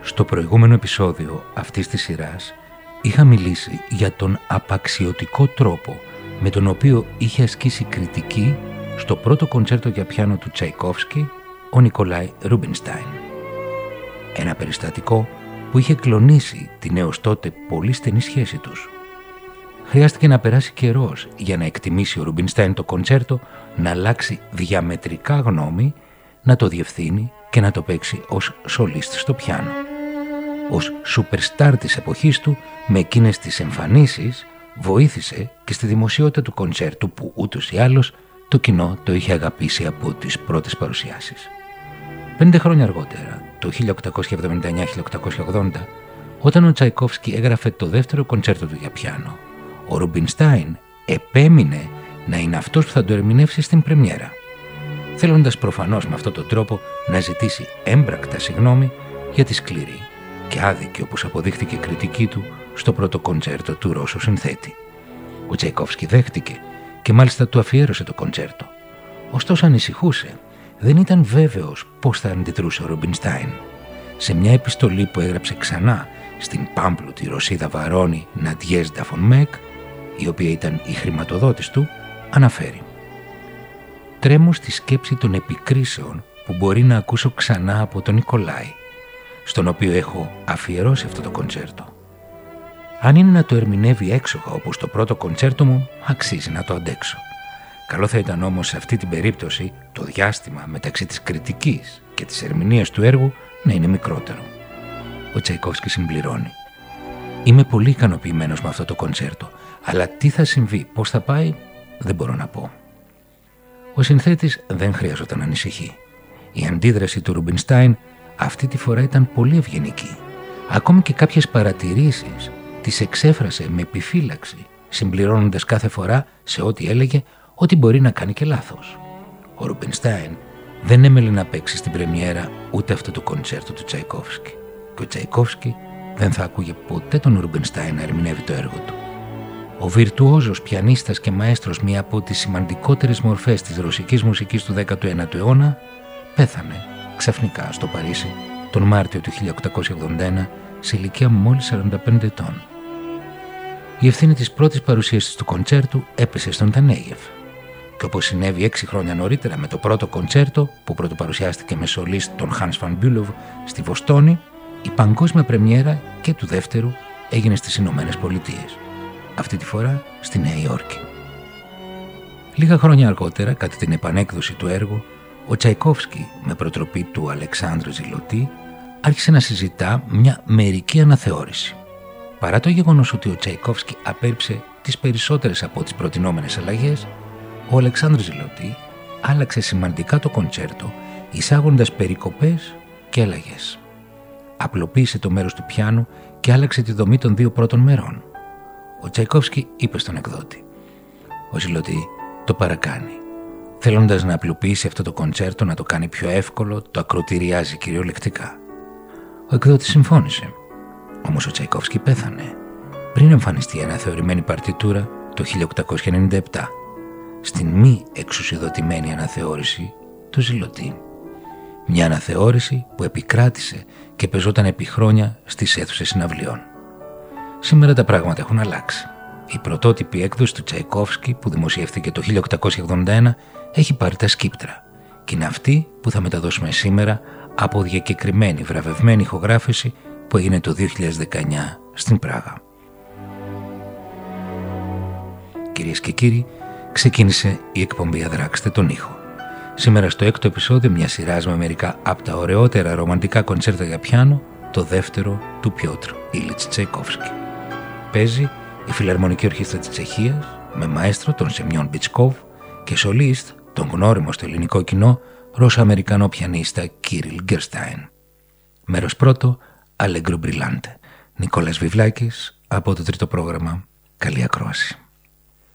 Στο προηγούμενο επεισόδιο αυτής της σειράς είχα μιλήσει για τον απαξιωτικό τρόπο με τον οποίο είχε ασκήσει κριτική στο πρώτο κοντσέρτο για πιάνο του Τσαϊκόφσκι ο Νικολάι Ρούμπινστάιν. Ένα περιστατικό που είχε κλονίσει την έως τότε πολύ στενή σχέση τους. Χρειάστηκε να περάσει καιρός για να εκτιμήσει ο Ρούμπινστάιν το κοντσέρτο, να αλλάξει διαμετρικά γνώμη, να το διευθύνει και να το παίξει ως σολίστ στο πιάνο. Ως σούπερστάρ της εποχής του, με εκείνες τις εμφανίσεις, βοήθησε και στη δημοσιότητα του κοντσέρτου που ούτως ή άλλως το κοινό το είχε αγαπήσει από τις πρώτες παρουσιάσεις. 5 χρόνια αργότερα, το 1879-1880, όταν ο Τσαϊκόφσκι έγραφε το δεύτερο κοντσέρτο του για πιάνο, ο Ρούμπινστάιν επέμεινε να είναι αυτός που θα το ερμηνεύσει στην πρεμιέρα, θέλοντας προφανώς με αυτόν τον τρόπο να ζητήσει έμπρακτα συγγνώμη για τη σκληρή και άδικη, όπως αποδείχθηκε, κριτική του στο πρώτο κοντσέρτο του Ρώσου συνθέτη. Ο Τσαϊκόφσκι δέχτηκε και μάλιστα του αφιέρωσε το κοντσέρτο. Ωστόσο ανησυχούσε, δεν ήταν βέβαιος πώς θα αντιδρούσε ο Ρούμπινστάιν. Σε μια επιστολή που έγραψε ξανά στην πάμπλουτη Ρωσίδα Βαρόνι Ναντιέσντα φον Μεκ, η οποία ήταν η χρηματοδότης του, αναφέρει: «Τρέμω στη σκέψη των επικρίσεων που μπορεί να ακούσω ξανά από τον Νικολάι, στον οποίο έχω αφιερώσει αυτό το κοντσέρτο. Αν είναι να το ερμηνεύει έξοχα όπως το πρώτο κοντσέρτο μου, αξίζει να το αντέξω. Καλό θα ήταν όμως σε αυτή την περίπτωση το διάστημα μεταξύ της κριτικής και της ερμηνείας του έργου να είναι μικρότερο». Ο Τσαϊκόφσκι συμπληρώνει: «Είμαι πολύ ικανοποιημένος με αυτό το κοντσέρτο, αλλά τι θα συμβεί, πώς θα πάει, δεν μπορώ να πω». Ο συνθέτης δεν χρειαζόταν να ανησυχεί. Η αντίδραση του Ρούμπινστάιν αυτή τη φορά ήταν πολύ ευγενική. Ακόμη και κάποιες παρατηρήσεις τις εξέφρασε με επιφύλαξη, συμπληρώνοντας κάθε φορά σε ό,τι έλεγε ότι μπορεί να κάνει και λάθος. Ο Ρούμπινστάιν δεν έμελε να παίξει στην πρεμιέρα ούτε αυτό το κοντσέρτο του Τσαϊκόφσκι, και ο Τσαϊκόφσκι δεν θα άκουγε ποτέ τον Ρούμπινστάιν να ερμηνεύει το έργο του. Ο βιρτουόζος πιανίστας και μαέστρος, μία από τις σημαντικότερες μορφές της ρωσικής μουσικής του 19ου αιώνα, πέθανε ξαφνικά στο Παρίσι τον Μάρτιο του 1881 σε ηλικία μόλις 45 ετών. Η ευθύνη της πρώτης παρουσίασης του κοντσέρτου έπεσε στον Τανέιεφ, και όπως συνέβη 6 χρόνια νωρίτερα με το πρώτο κοντσέρτο που πρωτοπαρουσιάστηκε με σολίστ τον Hans van Bülow στη Βοστόνη, η παγκόσμια πρεμιέρα και του δεύτερου έγινε στις Ηνωμένες Πολιτείες, αυτή τη φορά στη Νέα Υόρκη. Λίγα χρόνια αργότερα, κατά την επανέκδοση του έργου, ο Τσαϊκόφσκι, με προτροπή του Αλεξάνδρου Ζηλωτή, άρχισε να συζητά μια μερική αναθεώρηση. Παρά το γεγονός ότι ο Τσαϊκόφσκι απέρριψε τις περισσότερες από τις προτινόμενες αλλαγές, ο Αλεξάνδρου Ζηλωτή άλλαξε σημαντικά το κοντσέρτο, εισάγοντας περικοπές και αλλαγές. Απλοποίησε το μέρος του πιάνου και άλλαξε τη δομή των 2 πρώτων μερών. Ο Τσαϊκόφσκι είπε στον εκδότη: «Ο Ζηλωτή το παρακάνει. Θέλοντας να απλοποιήσει αυτό το κοντσέρτο, να το κάνει πιο εύκολο, το ακροτηριάζει κυριολεκτικά». Ο εκδότης συμφώνησε. Όμως ο Τσαϊκόφσκι πέθανε πριν εμφανιστεί η αναθεωρημένη παρτιτούρα το 1897, στην μη εξουσιοδοτημένη αναθεώρηση του Ζηλωτή. Μια αναθεώρηση που επικράτησε και πεζόταν επί χρόνια στις αίθουσες συναυλιών. Σήμερα τα πράγματα έχουν αλλάξει. Η πρωτότυπη έκδοση του Τσαϊκόφσκι που δημοσιεύθηκε το 1881 έχει πάρει τα σκύπτρα και είναι αυτή που θα μεταδώσουμε σήμερα από διακεκριμένη βραβευμένη ηχογράφηση που έγινε το 2019 στην Πράγα. Κυρίες και κύριοι, ξεκίνησε η εκπομπή «Αδράξτε τον ήχο». Σήμερα στο 6ο επεισόδιο μια σειράς με μερικά από τα ωραιότερα ρομαντικά κοντσέρτα για πιάνο, το δεύτερο του Πιότρ Ήλιτς Τσαϊκόφσκι. Παίζει η Φιλαρμονική Ορχήστρα της Τσεχίας με μαέστρο τον Σεμιόν Μπιτσκόβ και σολίστ τον γνώριμο στο ελληνικό κοινό Ρώσο-Αμερικανό πιανίστα Κύριλ Γκερστάιν. Μέρος πρώτο, Allegro Brillante. Νικόλας Βιβλάκης από το τρίτο πρόγραμμα. Καλή ακρόαση.